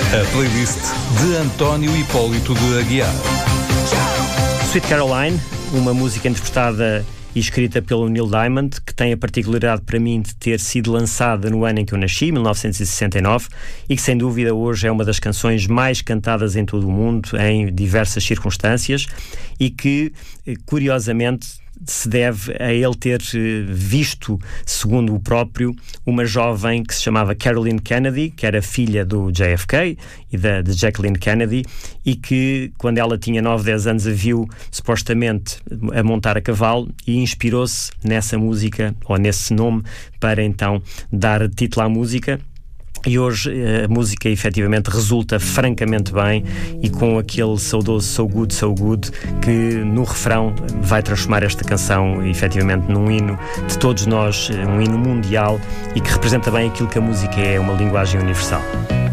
A playlist de António Hipólito de Aguiar. Sweet Caroline, uma música interpretada e escrita pelo Neil Diamond, que tem a particularidade para mim de ter sido lançada no ano em que eu nasci, 1969, e que sem dúvida hoje é uma das canções mais cantadas em todo o mundo, em diversas circunstâncias, e que, curiosamente, se deve a ele ter visto, segundo o próprio, uma jovem que se chamava Caroline Kennedy, que era filha do JFK e de Jacqueline Kennedy, e que, quando ela tinha 9, 10 anos, a viu supostamente a montar a cavalo e inspirou-se nessa música, ou nesse nome, para então dar título à música. E hoje a música efetivamente resulta francamente bem, e com aquele saudoso So Good, So Good, que no refrão vai transformar esta canção efetivamente num hino de todos nós, um hino mundial, e que representa bem aquilo que a música é, uma linguagem universal.